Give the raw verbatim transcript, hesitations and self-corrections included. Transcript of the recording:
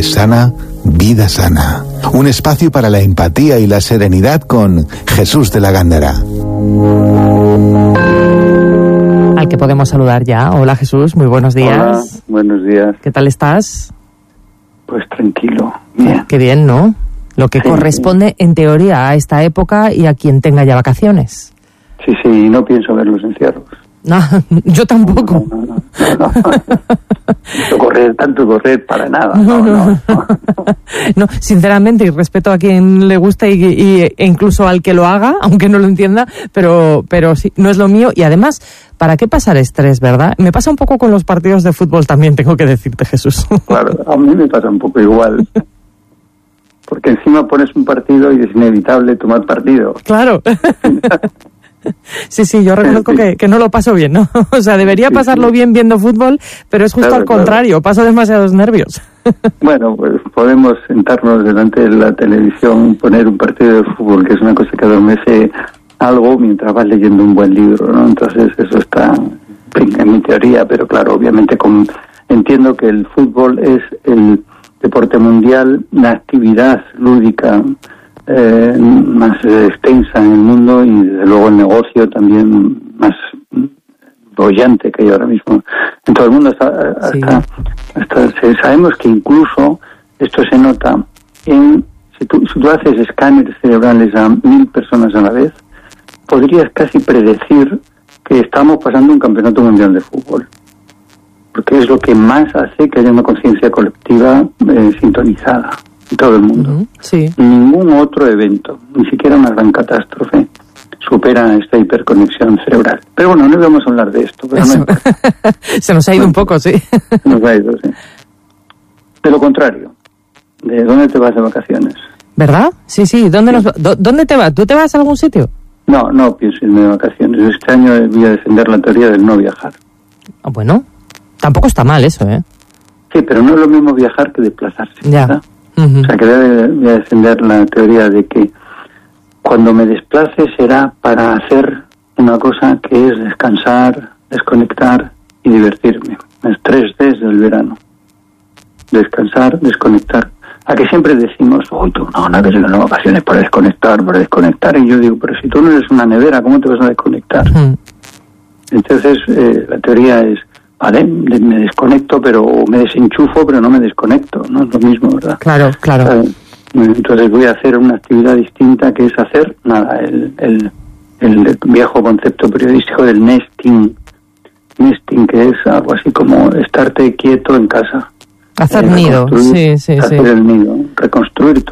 mente sana, vida sana. Un espacio para la empatía y la serenidad con Jesús de la Gándara. Al que podemos saludar ya. Hola Jesús, muy buenos días. Hola, buenos días. ¿Qué tal estás? Pues tranquilo, bien. Qué bien, ¿no? Lo que sí, corresponde sí. en teoría a esta época y a quien tenga ya vacaciones. Sí, sí, no pienso ver los encierros. No, yo tampoco. No, no, no, no, no. correr, tanto correr para nada. No, no, no. no. no sinceramente, y respeto a quien le guste y, y, e incluso al que lo haga, aunque no lo entienda, pero, pero sí, no es lo mío. Y además, ¿para qué pasar estrés, verdad? Me pasa un poco con los partidos de fútbol también, tengo que decirte, Jesús. Claro, a mí me pasa un poco igual. Porque encima pones un partido y es inevitable tomar partido. Claro. Sí, sí, yo reconozco sí. que, que no lo paso bien, ¿no? O sea, debería sí, pasarlo sí. bien viendo fútbol, pero es justo claro, al contrario, claro. paso demasiados nervios. Bueno, pues podemos sentarnos delante de la televisión, poner un partido de fútbol, que es una cosa que adormece algo mientras vas leyendo un buen libro, ¿no? Entonces eso está en, en mi teoría, pero claro, obviamente con, entiendo que el fútbol es el deporte mundial, la actividad lúdica Eh, más eh, extensa en el mundo y desde luego el negocio también más bollante que hay ahora mismo en todo el mundo. Hasta, hasta, sí. hasta se, sabemos que incluso esto se nota en si tú, si tú haces escáneres cerebrales a mil personas a la vez, podrías casi predecir que estamos pasando un campeonato mundial de fútbol, porque es lo que más hace que haya una conciencia colectiva eh, sintonizada en todo el mundo. Uh-huh, sí. Ningún otro evento, ni siquiera una gran catástrofe, supera esta hiperconexión cerebral. Pero bueno, no íbamos a hablar de esto. Pero no se nos ha ido un poco, sí. Se nos ha ido, sí. De lo contrario, ¿de dónde te vas de vacaciones? ¿Verdad? Sí, sí. ¿Dónde, sí. Nos, ¿dónde te vas? ¿Tú te vas a algún sitio? No, no pienso irme de vacaciones. Este año voy a defender la teoría del no viajar. Ah, bueno, tampoco está mal eso, ¿eh? Sí, pero no es lo mismo viajar que desplazarse, ya. ¿verdad? Uh-huh. O sea, que voy a defender la teoría de que cuando me desplace será para hacer una cosa que es descansar, desconectar y divertirme. Las tres Ds del verano. Descansar, desconectar. A que siempre decimos, uy, tú no, no, que no vacaciones para desconectar, para desconectar. Y yo digo, pero si tú no eres una nevera, ¿cómo te vas a desconectar? Uh-huh. Entonces, eh, la teoría es, vale, me desconecto, pero me desenchufo, pero no me desconecto, no es lo mismo, ¿verdad? Claro, claro. ¿Sabes? Entonces voy a hacer una actividad distinta, que es hacer, nada, el, el, el viejo concepto periodístico del nesting, nesting, que es algo así como estarte quieto en casa. Hacer eh, nido, sí, sí, hacer sí. el nido, reconstruir tu